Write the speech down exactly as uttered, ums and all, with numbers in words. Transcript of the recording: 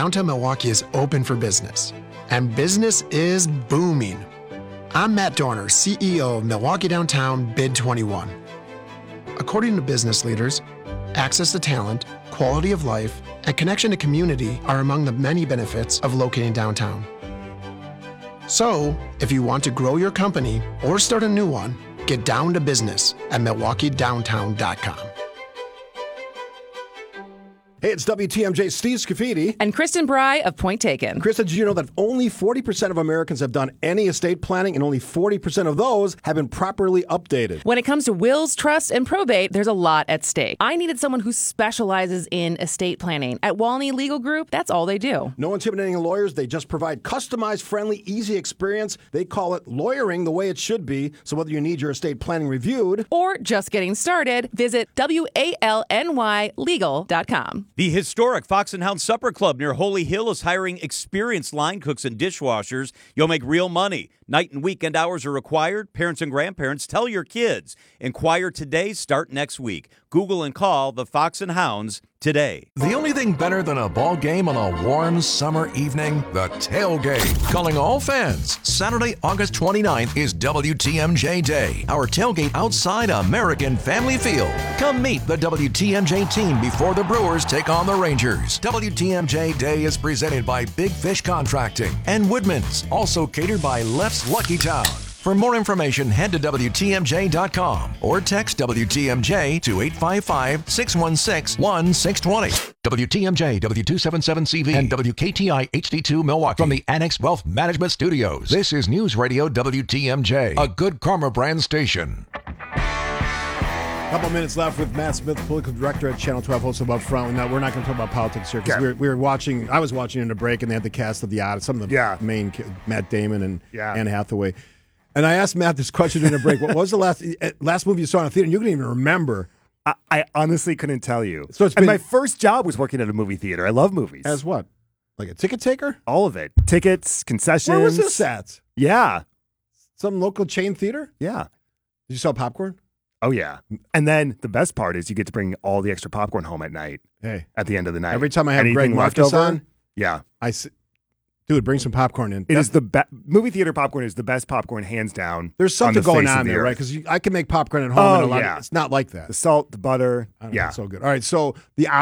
downtown Milwaukee is open for business, and business is booming. I'm Matt Dorner, C E O of Milwaukee Downtown Bid twenty-one. According to business leaders, access to talent, quality of life, and connection to community are among the many benefits of locating downtown. So, if you want to grow your company or start a new one, get down to business at milwaukee downtown dot com. Hey, it's W T M J Steve Scafidi. And Kristen Bry of Point Taken. Krista, did you know that only forty percent of Americans have done any estate planning, and only forty percent of those have been properly updated? When it comes to wills, trusts, and probate, there's a lot at stake. I needed someone who specializes in estate planning. At Walney Legal Group, that's all they do. No intimidating lawyers. They just provide customized, friendly, easy experience. They call it lawyering the way it should be. So whether you need your estate planning reviewed or just getting started, visit W A L N Y legal dot com. The historic Fox and Hound Supper Club near Holy Hill is hiring experienced line cooks and dishwashers. You'll make real money. Night and weekend hours are required. Parents and grandparents, tell your kids. Inquire today, start next week. Google and call the Fox and Hounds today. The only thing better than a ball game on a warm summer evening? The tailgate. Calling all fans. Saturday, August twenty-ninth is W T M J Day. Our tailgate outside American Family Field. Come meet the W T M J team before the Brewers take on the Rangers. W T M J Day is presented by Big Fish Contracting and Woodman's, also catered by Left's Lucky Town. For more information, head to W T M J dot com or text W T M J to eight five five, six one six, one six two zero. W T M J, W two seventy-seven C V, and W K T I H D two Milwaukee. From the Annex Wealth Management Studios, this is News Radio W T M J, a Good Karma brand station. A couple minutes left with Matt Smith, political director at Channel twelve, host of Up Front. Now, we're not going to talk about politics here because Okay. we, were, we were watching, I was watching in a break, and they had the cast of The Odyssey, some of the Yeah. main, ca- Matt Damon and Yeah. Anne Hathaway. And I asked Matt this question in a break. What was the last last movie you saw in a theater? And you couldn't even remember. I, I honestly couldn't tell you. So it's and been- my first job was working at a movie theater. I love movies. As what? Like a ticket taker? All of it. Tickets, concessions. Where was this at? Yeah. Some local chain theater? Yeah. Did you sell popcorn? Oh, yeah. And then the best part is you get to bring all the extra popcorn home at night. Hey. At the end of the night. Every time I have Anything Greg left Marcus over, on, yeah. I s- dude, bring some popcorn in. It is the best. Movie theater popcorn is the best popcorn, hands down. There's something on the going face of on the there, earth. right? Because I can make popcorn at home. Oh, and a lot yeah. of, it's not like that. The salt, the butter. I don't know, Yeah. it's so good. All right, so the